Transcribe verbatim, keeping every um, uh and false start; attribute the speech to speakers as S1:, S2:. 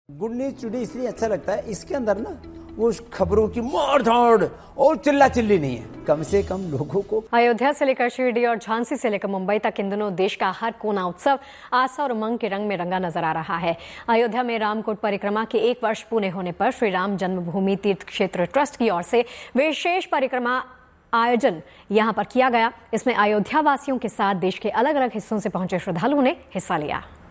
S1: Good news today इसलिए अच्छा लगता है, इसके अंदर ना वो खबरों की मार धाड़ और चिल्ला चिल्ली नहीं है, कम से कम लोगों को।
S2: अयोध्या से लेकर शिरडी और झांसी से लेकर मुंबई तक इन दिनों देश का हर कोना उत्सव आस्था और उमंग के रंग में रंगा नजर आ रहा है। अयोध्या में रामकोट परिक्रमा के एक वर्ष पूरे होने पर श्री राम जन्मभूमि तीर्थ क्षेत्र ट्रस्ट की ओर से विशेष परिक्रमा आयोजन यहां पर किया गया। इसमें अयोध्या वासियों के साथ देश के अलग अलग हिस्सों से पहुंचे श्रद्धालुओं ने हिस्सा लिया।